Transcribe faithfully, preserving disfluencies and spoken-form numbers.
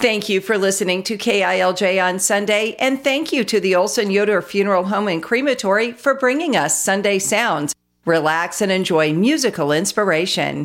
Thank you for listening to K I L J on Sunday, and thank you to the Olson Yoder Funeral Home and Crematory for bringing us Sunday Sounds. Relax and enjoy musical inspiration.